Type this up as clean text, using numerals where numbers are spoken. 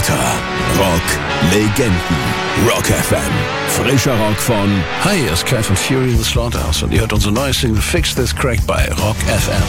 Unter Rock-Legenden. Rock FM. Frischer Rock von... Hi, hier ist Kai von Fury in the Slaughterhouse und ihr hört unsere neue Single Fix This Crack bei Rock FM.